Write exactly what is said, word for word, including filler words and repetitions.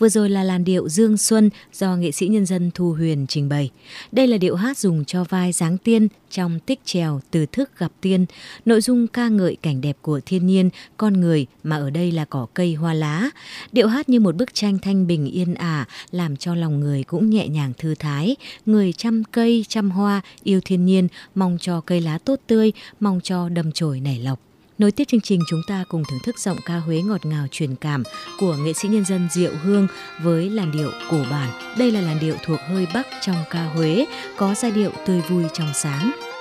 Vừa rồi là làn điệu Dương Xuân do nghệ sĩ nhân dân Thu Huyền trình bày. Đây là điệu hát dùng cho vai Giáng Tiên trong tích trèo Từ Thức Gặp Tiên. Nội dung ca ngợi cảnh đẹp của thiên nhiên, con người mà ở đây là cỏ cây hoa lá. Điệu hát như một bức tranh thanh bình yên ả, làm cho lòng người cũng nhẹ nhàng thư thái. Người chăm cây, chăm hoa, yêu thiên nhiên, mong cho cây lá tốt tươi, mong cho đâm chồi nảy lộc. Nối tiếp chương trình, chúng ta cùng thưởng thức giọng ca Huế ngọt ngào truyền cảm của nghệ sĩ nhân dân Diệu Hương với làn điệu cổ bản. Đây là làn điệu thuộc hơi Bắc trong ca Huế, có giai điệu tươi vui trong sáng.